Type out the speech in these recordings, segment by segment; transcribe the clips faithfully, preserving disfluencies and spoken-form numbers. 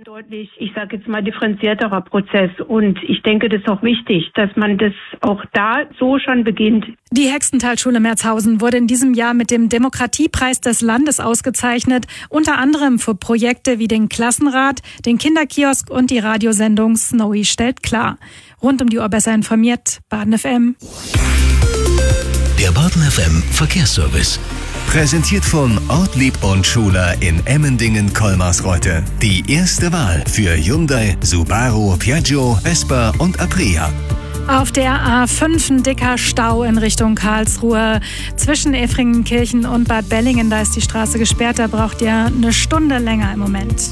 deutlich, ich sage jetzt mal, differenzierterer Prozess. Und ich denke, das ist auch wichtig, dass man das auch da so schon beginnt. Die Hexentalschule Merzhausen wurde in diesem Jahr mit dem Demokratiepreis des Landes ausgezeichnet, unter anderem für Projekte wie den Klassenrat, den Kinderkiosk und die Radiosendung Snowy stellt klar. Rund um die Uhr besser informiert, Baden F M. Der Baden F M Verkehrsservice. Präsentiert von Ortlieb und Schuler in Emmendingen-Kolmarsreute. Die erste Wahl für Hyundai, Subaru, Piaggio, Vespa und Aprilia. Auf der A fünf ein dicker Stau in Richtung Karlsruhe. Zwischen Efringenkirchen und Bad Bellingen, da ist die Straße gesperrt. Da braucht ihr eine Stunde länger im Moment.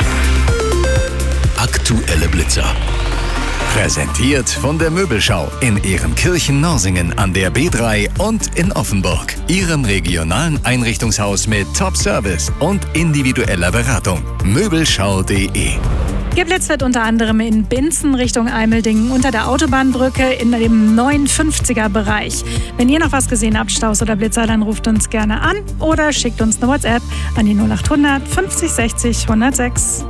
Aktuelle Blitzer. Präsentiert von der Möbelschau in Ehrenkirchen-Norsingen an der B drei und in Offenburg. Ihrem regionalen Einrichtungshaus mit Top-Service und individueller Beratung. Möbelschau punkt de. Geblitzt wird unter anderem in Binzen Richtung Eimeldingen unter der Autobahnbrücke in dem neunundfünfziger Bereich. Wenn ihr noch was gesehen habt, Staus oder Blitzer, dann ruft uns gerne an oder schickt uns eine WhatsApp an die null acht hundert fünfzig sechzig hundertsechs.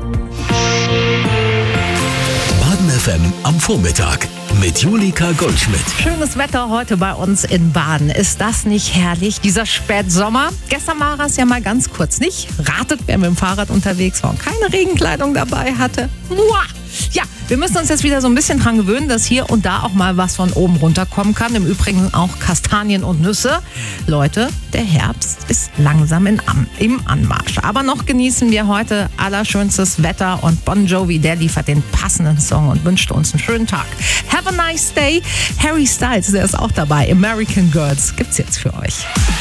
Baden F M am Vormittag mit Julika Goldschmidt. Schönes Wetter heute bei uns in Baden. Ist das nicht herrlich? Dieser Spätsommer. Gestern war es ja mal ganz kurz nicht. Ratet, wer mit dem Fahrrad unterwegs war und keine Regenkleidung dabei hatte. Muah! Ja, wir müssen uns jetzt wieder so ein bisschen dran gewöhnen, dass hier und da auch mal was von oben runterkommen kann. Im Übrigen auch Kastanien und Nüsse. Leute, der Herbst ist langsam in An- im Anmarsch. Aber noch genießen wir heute allerschönstes Wetter und Bon Jovi, der liefert den passenden Song und wünscht uns einen schönen Tag. Have a nice day. Harry Styles, der ist auch dabei. American Girls gibt's jetzt für euch.